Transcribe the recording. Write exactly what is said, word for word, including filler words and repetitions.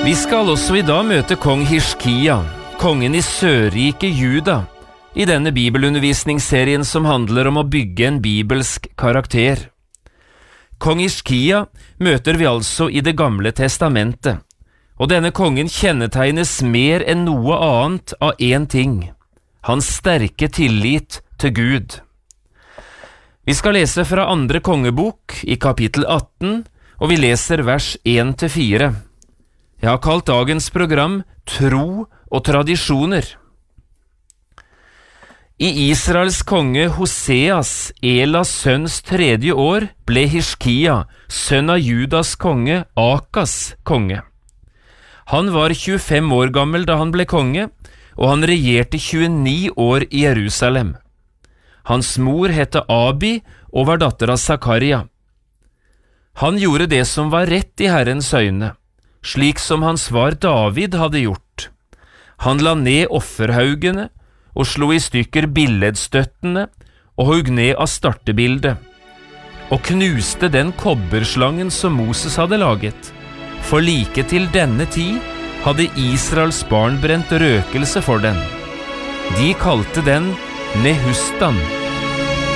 Vi skal også i dag møte kong Hiskia, kongen i Sørriket Juda, i denne bibelundervisningsserien som handler om å bygge en bibelsk karakter. Kong Hiskia møter vi altså i det gamle testamentet, og denne kongen kjennetegnes mer enn noe annet av én ting: hans sterke tillit til Gud. Vi skal lese fra andre kongebok i kapittel atten, og vi leser vers én til fire. Jeg har kalt dagens program Tro og tradisjoner. I Israels konge Hoseas, Elas sønns tredje år, ble Hiskia, sønn av Judas konge, Akas konge. Han var tjuefem år gammel da han ble konge, og han regjerte tjueni år i Jerusalem. Hans mor hette Abi og var datter av Zakaria. Han gjorde det som var rett i Herrens øyne, slik som hans far David hadde gjort. Han la ned offerhaugene og slo i stykker billedstøttene og hugg ned av startebildet, og knuste den kobberslangen som Moses hadde laget, for like til denne tid hadde Israels barn brent røkelse for den. De kalte den Nehustan.